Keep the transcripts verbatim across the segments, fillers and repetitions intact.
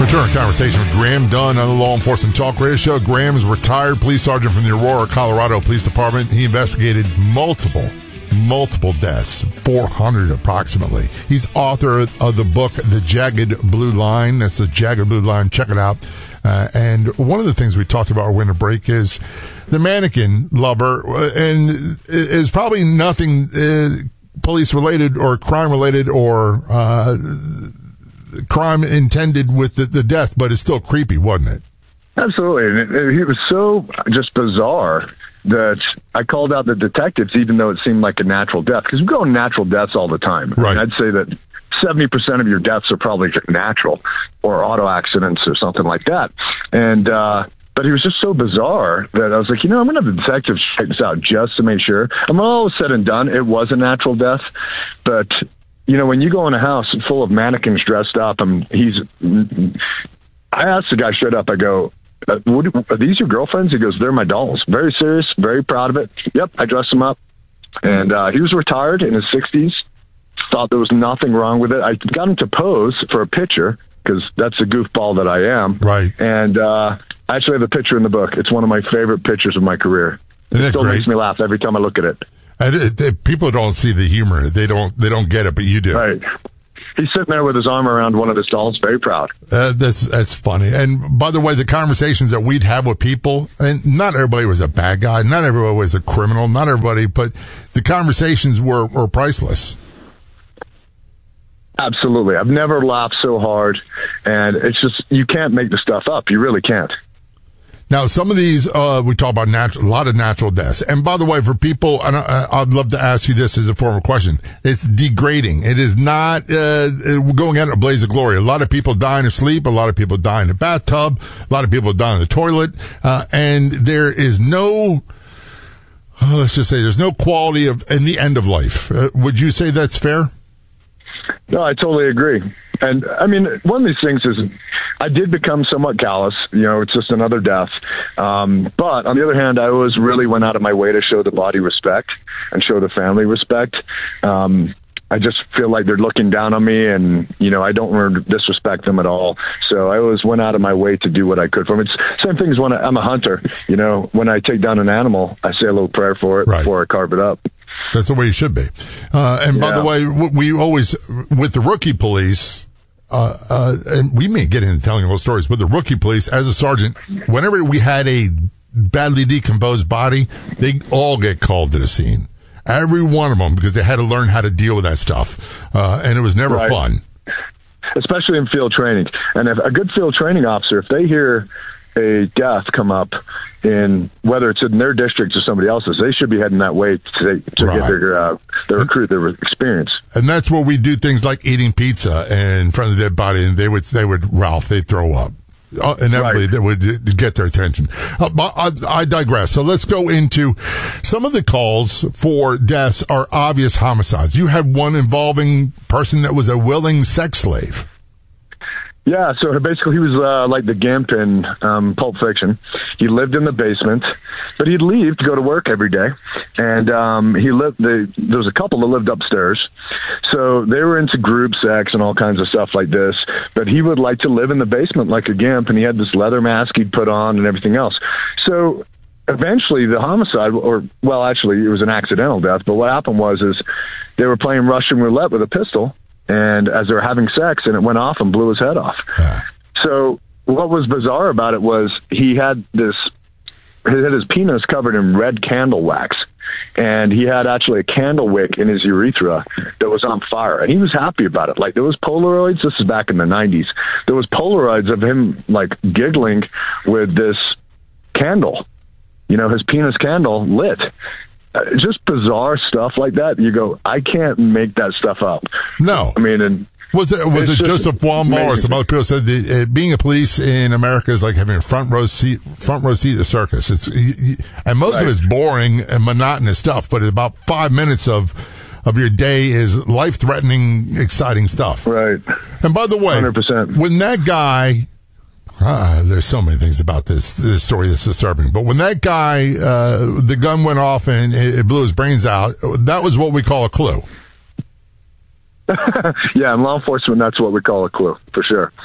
Return conversation with Graham Dunn on the Law Enforcement Talk Radio Show. Graham is a retired police sergeant from the Aurora, Colorado Police Department. He investigated multiple, multiple deaths, four hundred approximately. He's author of the book, The Jagged Blue Line. That's The Jagged Blue Line. Check it out. Uh, and one of the things we talked about when a break is the mannequin lover, and is probably nothing uh, police-related or crime-related or uh crime intended with the, the death, but it's still creepy, wasn't it? Absolutely. And it, it was so just bizarre that I called out the detectives, even though it seemed like a natural death, because we go on natural deaths all the time. Right. And I'd say that seventy percent of your deaths are probably natural or auto accidents or something like that. And, uh, but he was just so bizarre that I was like, you know, I'm going to have the detectives check this out just to make sure. And when all was said and done, it was a natural death, but you know, when you go in a house full of mannequins dressed up, and he's, I asked the guy straight up, I go, uh, what, are these your girlfriends? He goes, they're my dolls. Very serious, very proud of it. Yep, I dressed them up. And uh, he was retired in his sixties, thought there was nothing wrong with it. I got him to pose for a picture, because that's a goofball that I am. Right. And uh, I actually have a picture in the book. It's one of my favorite pictures of my career. Isn't it still great? Makes me laugh every time I look at it. And it, it, people don't see the humor. They don't. They don't get it, but you do. Right. He's sitting there with his arm around one of his dolls, very proud. Uh, that's that's funny. And by the way, the conversations that we'd have with people, and not everybody was a bad guy, not everybody was a criminal, not everybody, but the conversations were, were priceless. Absolutely. I've never laughed so hard, and it's just, you can't make the stuff up. You really can't. Now, some of these, uh, we talk about natural, a lot of natural deaths. And by the way, for people, and I, I'd love to ask you this as a form of question. It's degrading. It is not, uh, going out in a blaze of glory. A lot of people die in their sleep. A lot of people die in the bathtub. A lot of people die in the toilet. Uh, and there is no, oh, let's just say there's no quality of, in the end of life. Uh, would you say that's fair? No, I totally agree. And I mean, one of these things is I did become somewhat callous. You know, it's just another death. Um, but on the other hand, I always really went out of my way to show the body respect and show the family respect. Um, I just feel like they're looking down on me, and, you know, I don't want to disrespect them at all. So I always went out of my way to do what I could for them. It's same thing as when I, I'm a hunter. You know, when I take down an animal, I say a little prayer for it right before I carve it up. That's the way it should be. Uh, and yeah. By the way, we always, with the rookie police, uh, uh, and we may get into telling those stories, but the rookie police, as a sergeant, whenever we had a badly decomposed body, they all get called to the scene. Every one of them, because they had to learn how to deal with that stuff. Uh, and it was never right. fun. Especially in field training. And if a good field training officer, if they hear a death come up in, whether it's in their district or somebody else's, they should be heading that way to, to right. get their, uh, their recruit, their experience. And that's where we do things like eating pizza in front of the dead body, and they would, they would, Ralph, they'd throw up. Uh, inevitably, right. That would get their attention. Uh, I, I digress. So let's go into some of the calls for deaths are obvious homicides. You had one involving a person that was a willing sex slave. Yeah, so basically he was uh, like the Gimp in um, Pulp Fiction. He lived in the basement, but he'd leave to go to work every day. And um, he lived. The, there was a couple that lived upstairs, so they were into group sex and all kinds of stuff like this. But he would like to live in the basement like a Gimp, and he had this leather mask he'd put on and everything else. So eventually, the homicide, or well, actually, it was an accidental death. But what happened was, is they were playing Russian roulette with a pistol. And as they were having sex, and it went off and blew his head off. Yeah. So what was bizarre about it was he had this, he had his penis covered in red candle wax. And he had actually a candle wick in his urethra that was on fire. And he was happy about it. Like, there was Polaroids. This is back in the nineties. There was Polaroids of him, like, giggling with this candle. You know, his penis candle lit. Uh, just bizarre stuff like that. You go, I can't make that stuff up. No. I mean, and was it was it Joseph Wambaugh or some other people said the, uh, being a police in America is like having a front row seat, front row seat at the circus. It's he, he, and most right. of it's boring and monotonous stuff, but about five minutes of of your day is life threatening, exciting stuff. Right. And by the way, one hundred percent. When that guy. Ah, there's so many things about this, this story that's disturbing. But when that guy, uh, the gun went off and it, it blew his brains out, that was what we call a clue. Yeah, in law enforcement, that's what we call a clue, for sure.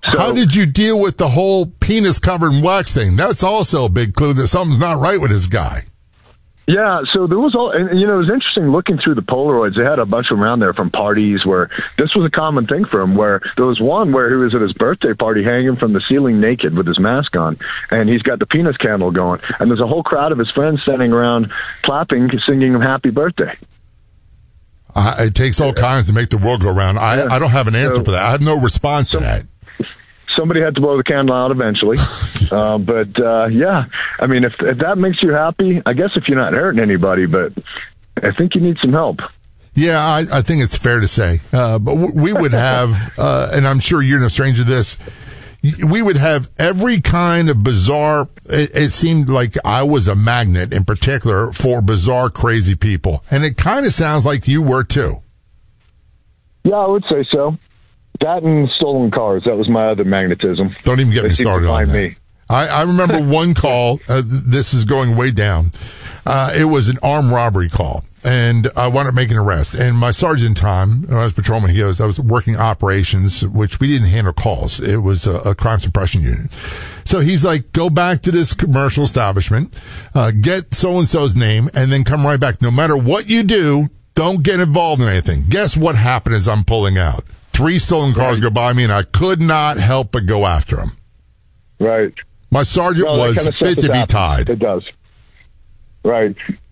So, how did you deal with the whole penis covered in wax thing? That's also a big clue that something's not right with this guy. Yeah, so there was all, and you know, it was interesting looking through the Polaroids. They had a bunch of them around there from parties where this was a common thing for him, where there was one where he was at his birthday party hanging from the ceiling naked with his mask on, and he's got the penis candle going, and there's a whole crowd of his friends standing around clapping, singing him happy birthday. Uh, it takes all kinds to make the world go round. I, yeah. I don't have an answer so, for that. I have no response so, to that. Somebody had to blow the candle out eventually. uh, but, uh, yeah, I mean, if, if that makes you happy, I guess if you're not hurting anybody, but I think you need some help. Yeah, I, I think it's fair to say. Uh, but w- we would have, uh, and I'm sure you're no stranger to this, we would have every kind of bizarre, it, it seemed like I was a magnet in particular for bizarre, crazy people. And it kind of sounds like you were too. Yeah, I would say so. That and stolen cars. That was my other magnetism. Don't even get they me started on that. Me. I, I remember one call. Uh, this is going way down. Uh, it was an armed robbery call, and I wanted to make an arrest. And my sergeant time, when I was patrolman, he goes, I was working operations, which we didn't handle calls. It was a, a crime suppression unit. So he's like, go back to this commercial establishment, uh, get so-and-so's name, and then come right back. No matter what you do, don't get involved in anything. Guess what happened as I'm pulling out? Three stolen cars go by me, and I could not help but go after them. Right. My sergeant no, was kind of fit to be happens. tied. It does. Right.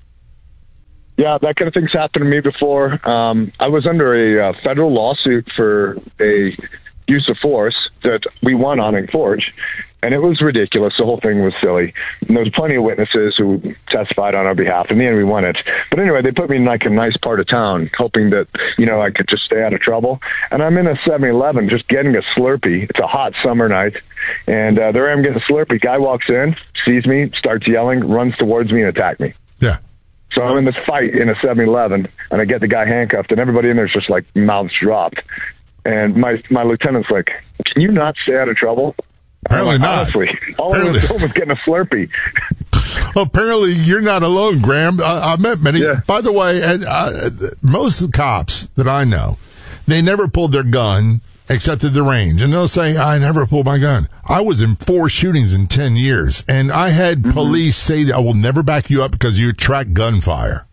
Yeah, that kind of thing's happened to me before. Um, I was under a uh, federal lawsuit for a use of force that we won on in Forge, and it was ridiculous. The whole thing was silly. And there was plenty of witnesses who testified on our behalf. In the end, we won it. But anyway, they put me in like a nice part of town, hoping that, you know, I could just stay out of trouble. And I'm in a seven eleven just getting a Slurpee. It's a hot summer night. And uh, there I am getting a Slurpee. Guy walks in, sees me, starts yelling, runs towards me and attacks me. Yeah. So I'm in this fight in a seven eleven, and I get the guy handcuffed, and everybody in there's just like mouths dropped. And my my lieutenant's like, can you not stay out of trouble? Apparently like, not. Honestly, all Apparently. I was doing was getting a Slurpee. Apparently, you're not alone, Graham. I, I met many. Yeah. By the way, and, uh, most cops that I know, they never pulled their gun except at the range. And they'll say, I never pulled my gun. I was in four shootings in ten years, and I had mm-hmm. police say, I will never back you up because you attract gunfire.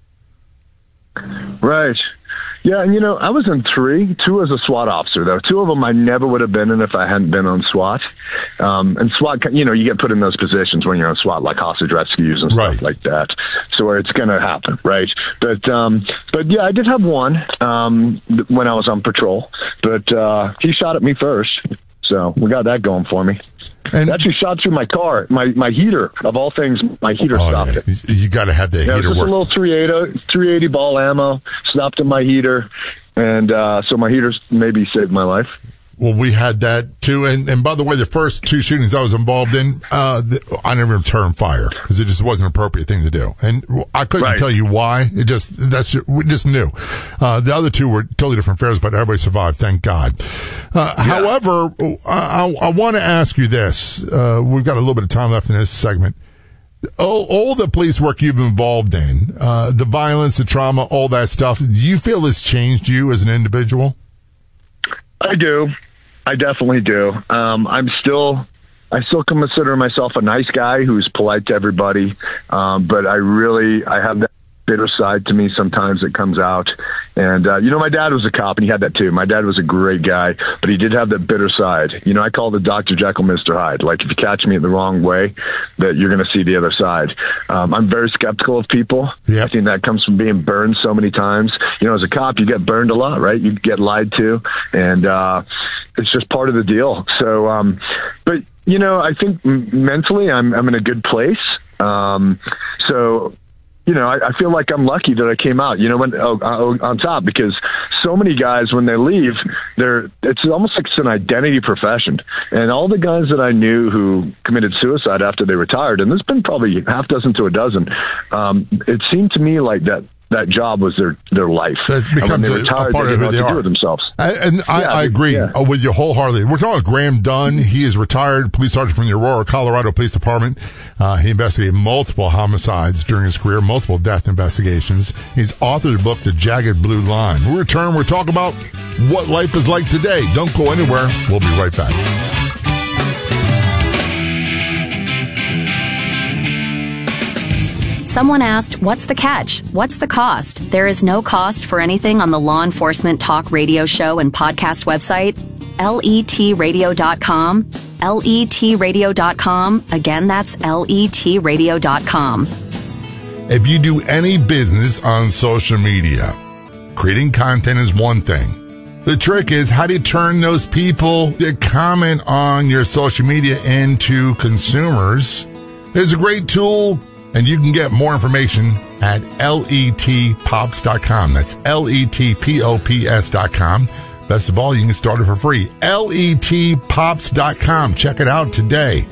Right. Yeah, and you know, I was in three. Two as a SWAT officer, though. Two of them I never would have been in if I hadn't been on SWAT. Um, and SWAT, you know, you get put in those positions when you're on SWAT, like hostage rescues and stuff right. like that. So where it's going to happen, right? But, um, but yeah, I did have one um, when I was on patrol. But uh, he shot at me first, so we got that going for me. And it actually shot through my car, my my heater, of all things, my heater oh, stopped yeah. it. You got to have the yeah, heater it was just work. a little three eighty ball ammo, stopped in my heater, and uh, so my heaters maybe saved my life. Well, we had that too. And, and by the way, the first two shootings I was involved in, uh, I never returned fire because it just wasn't an appropriate thing to do. And I couldn't right. tell you why. It just, that's, we just knew. Uh, the other two were totally different affairs, but everybody survived. Thank God. Uh, yeah. However, I, I, I want to ask you this. Uh, we've got a little bit of time left in this segment. All, all the police work you've been involved in, uh, the violence, the trauma, all that stuff, do you feel has changed you as an individual? I do. I definitely do. Um, I'm still, I still consider myself a nice guy who's polite to everybody. Um, but I really, I have that bitter side to me sometimes that comes out. And, uh, you know, my dad was a cop and he had that too. My dad was a great guy, but he did have that bitter side. You know, I call it Doctor Jekyll, Mister Hyde. Like if you catch me in the wrong way, that you're going to see the other side. Um, I'm very skeptical of people. Yep. I think that comes from being burned so many times. You know, as a cop, you get burned a lot, right? You get lied to, and, uh, it's just part of the deal. So, um, but, you know, I think mentally I'm, I'm in a good place. Um, so, you know, I, I feel like I'm lucky that I came out, you know, when oh, oh, on top, because so many guys, when they leave, they're, it's almost like it's an identity profession. And all the guys that I knew who committed suicide after they retired, and there's been probably half dozen to a dozen, um, it seemed to me like that that job was their, their life. That becomes a, retired, a part they of who they to are. Do with themselves. I, and I, yeah, I agree yeah. with you wholeheartedly. We're talking about Graham Dunn. He is retired police sergeant from the Aurora, Colorado Police Department. Uh, he investigated multiple homicides during his career, multiple death investigations. He's authored the book, The Jagged Blue Line. When we return, we'll talk about what life is like today. Don't go anywhere. We'll be right back. Someone asked, what's the catch? What's the cost? There is no cost for anything on the Law Enforcement Talk radio show and podcast website, L E T radio dot com. L E T radio dot com. Again, that's L E T radio dot com. If you do any business on social media, creating content is one thing. The trick is how do you turn those people that comment on your social media into consumers? There's a great tool, and you can get more information at L E T pops dot com. That's L E T P O P S dot com. Best of all, you can start it for free. L E T pops dot com. Check it out today.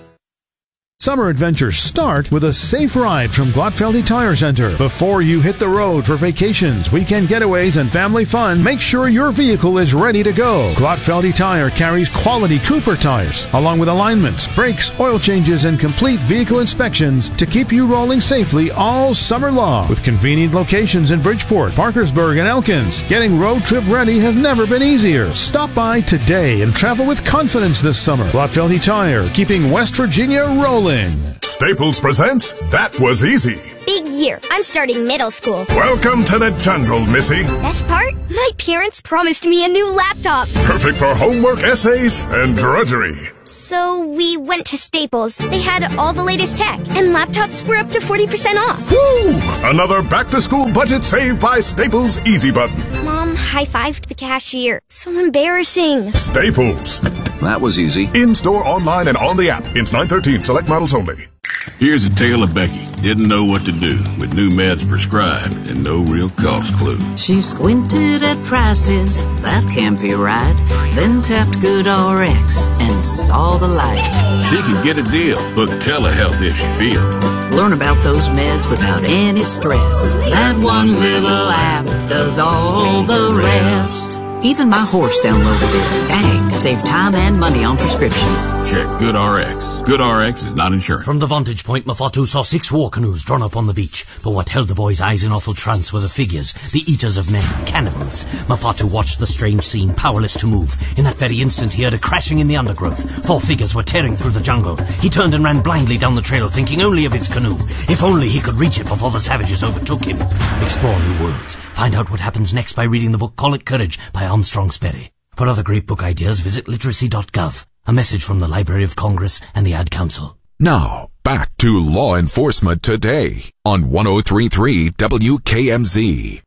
Summer adventures start with a safe ride from Glotfeldy Tire Center. Before you hit the road for vacations, weekend getaways, and family fun, make sure your vehicle is ready to go. Glotfeldy Tire carries quality Cooper tires, along with alignments, brakes, oil changes, and complete vehicle inspections to keep you rolling safely all summer long. With convenient locations in Bridgeport, Parkersburg, and Elkins, getting road trip ready has never been easier. Stop by today and travel with confidence this summer. Glotfeldy Tire, keeping West Virginia rolling. Staples presents That Was Easy. Big year. I'm starting middle school. Welcome to the jungle, Missy. Best part? My parents promised me a new laptop. Perfect for homework, essays, and drudgery. So we went to Staples. They had all the latest tech, and laptops were up to forty percent off. Woo! Another back-to-school budget saved by Staples Easy Button. Mom high-fived the cashier. So embarrassing. Staples. That was easy. In-store, online, and on the app. It's nine thirteen. Select models only. Here's a tale of Becky. Didn't know what to do with new meds prescribed and no real cost clue. She squinted at prices, that can't be right. Then tapped GoodRx and saw the light. She could get a deal, book telehealth if she feels. Learn about those meds without any stress. That one little app does all the rest. Even my horse downloaded it. Dang, save time and money on prescriptions. Check GoodRx. GoodRx is not insurance. From the vantage point, Mafatu saw six war canoes drawn up on the beach. But what held the boy's eyes in awful trance were the figures, the eaters of men, cannibals. Mafatu watched the strange scene, powerless to move. In that very instant, he heard a crashing in the undergrowth. Four figures were tearing through the jungle. He turned and ran blindly down the trail, thinking only of his canoe. If only he could reach it before the savages overtook him. Explore new worlds. Find out what happens next by reading the book Call It Courage by Armstrong Sperry. For other great book ideas, visit literacy dot gov. A message from the Library of Congress and the Ad Council. Now, back to Law Enforcement Today on one oh three point three W K M Z.